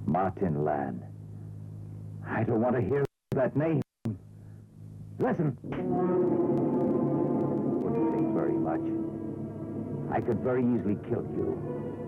Martin Land. I don't want to hear that name. Listen. Wouldn't take very much. I could very easily kill you.